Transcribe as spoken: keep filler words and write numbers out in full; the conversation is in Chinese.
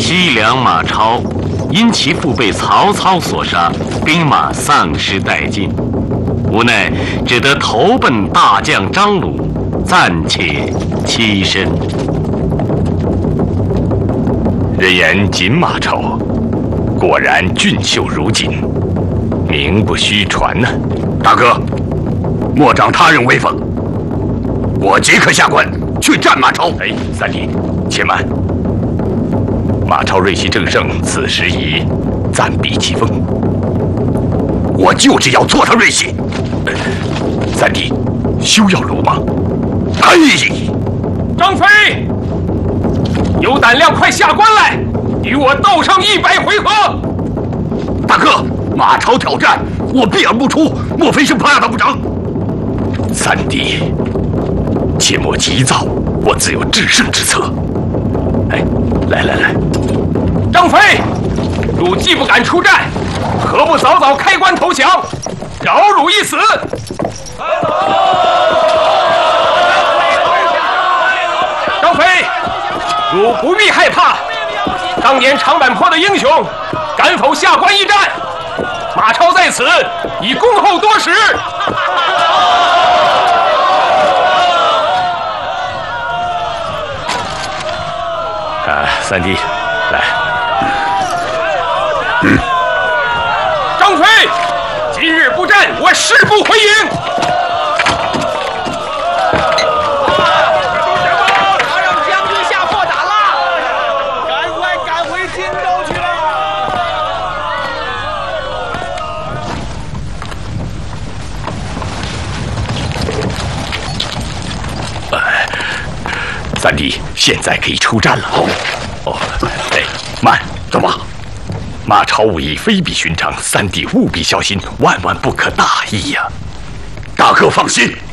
西凉马超因其父被曹操所杀，兵马丧失殆尽，无奈只得投奔大将张鲁，暂且栖身。 人言锦马超，果然俊秀如锦，名不虚传呢、啊。 大哥，莫长他人威风，我即刻下官去战马超。 哎，三弟，且慢。马超锐气正盛，此时已暂避其锋。 我就是要挫他锐气。 呃、三弟，休要鲁莽。 哎， 张飞，有胆量快下关来，与我斗上一百回合。 大哥，马超挑战，我避而不出，莫非是怕他不成？ 三弟，切莫急躁，我自有制胜之策。哎，来来来， 张飞，汝既不敢出战，何不早早开关投降，饶汝一死？张飞，汝不必害怕，当年长坂坡的英雄，敢否下关一战？马超在此，已恭候多时。 啊，三弟，来。 嗯。 张飞，今日不战，我誓不回营。 他让将军下破胆了，赶快赶回荆州去了。 哎，三弟，现在可以出战了。哦，哎，慢， 怎么？ 马超武艺非比寻常，三弟务必小心，万万不可大意呀、啊！ 大哥放心。